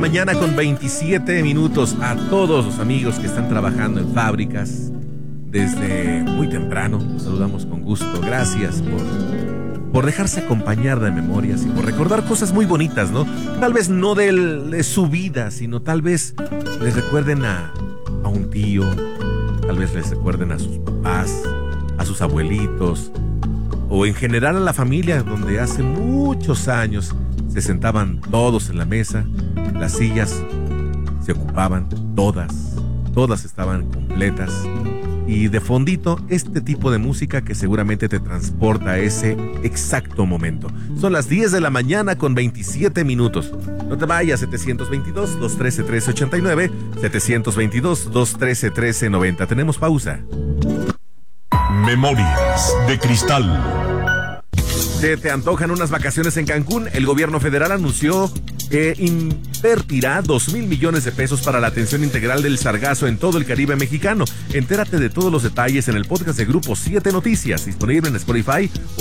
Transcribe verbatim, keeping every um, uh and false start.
mañana con veintisiete minutos. A todos los amigos que están trabajando en fábricas desde muy temprano, los saludamos con gusto. Gracias por, por dejarse acompañar de memorias y por recordar cosas muy bonitas, ¿no? Tal vez no de, de su vida, sino tal vez les recuerden a, a un tío, tal vez les recuerden a sus papás, a sus abuelitos, o en general a la familia donde hace muchos años se sentaban todos en la mesa, las sillas se ocupaban, todas, todas estaban completas, y de fondito este tipo de música que seguramente te transporta a ese exacto momento. Son las diez de la mañana con veintisiete minutos. No te vayas. Setecientos veintidós, doscientos trece, trece ochenta y nueve, setecientos veintidós, doscientos trece, trece noventa. Tenemos pausa. Memorias de Cristal. ¿Se te antojan unas vacaciones en Cancún? El gobierno federal anunció que invertirá dos mil millones de pesos para la atención integral del sargazo en todo el Caribe mexicano. Entérate de todos los detalles en el podcast de Grupo siete Noticias, disponible en Spotify